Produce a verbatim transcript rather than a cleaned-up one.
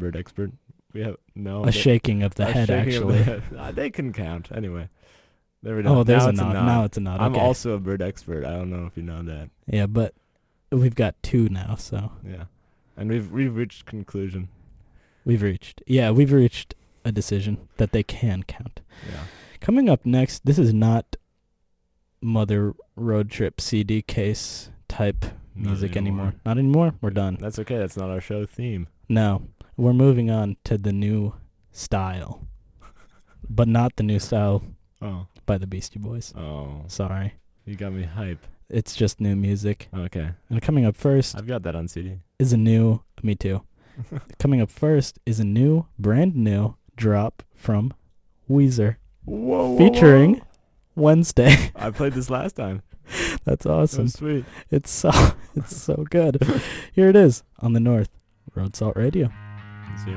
bird expert. We have no. A they- shaking of the a head, shaking of the actually. head. Uh, they can count anyway. There we go. Oh, there's now a it's nod. Now it's a nod. I'm Okay. also a bird expert. I don't know if you know that. Yeah, but we've got two now, so Yeah, and we've we've reached conclusion. we've reached. Yeah, we've reached a decision that they can count. Yeah. Coming up next, this is not Mother Road Trip C D case type Not music anymore. anymore. Not anymore. We're done. That's okay. That's not our show theme. No, we're moving on to the new style, but not the new style Oh. by the Beastie Boys. Oh. Sorry. You got me hype. It's just new music. Okay. And coming up first I've got that on C D. is a new, me too. Coming up first is a new, brand new drop from Weezer Whoa. whoa, featuring whoa. Wednesday. I played this last time. That's That awesome. was sweet. It's so it's so good. Here it is on the North Road Salt Radio.